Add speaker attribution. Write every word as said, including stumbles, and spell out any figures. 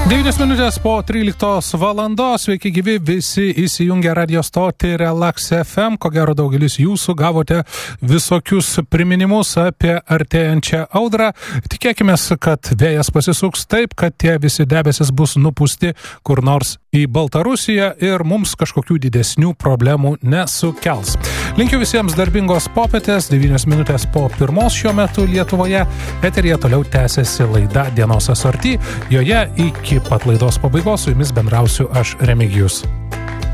Speaker 1: devynios minutės po tryliktos valandos, sveiki gyvi visi įsijungę radio stotį Relax F M. Ko gero daugelis jūsų gavote visokius priminimus apie artėjančią audrą. Tikėkime, kad vėjas pasisuks taip, kad tie visi debesis bus nupūsti kur nors į Baltarusiją ir mums kažkokių didesnių problemų nesukels. Linkiu visiems darbingos popietės, devynios minutės po pirmos šiuo metu Lietuvoje. Eteryje toliau tęsiasi laida Dienos asorti. Joje iki pat laidos pabaigos su jumis bendrausiu aš, Remigijus.